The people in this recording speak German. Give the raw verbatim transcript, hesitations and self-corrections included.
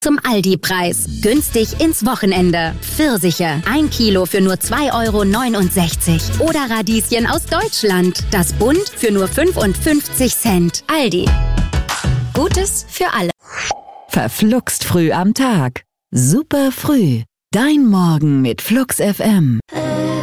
Zum Aldi-Preis. Günstig ins Wochenende. Pfirsiche. Ein Kilo für nur zwei Euro neunundsechzig. Oder Radieschen aus Deutschland. Das Bund für nur fünfundfünfzig Cent. Aldi. Gutes für alle. Verfluxt früh am Tag. Super früh. Dein Morgen mit Flux F M.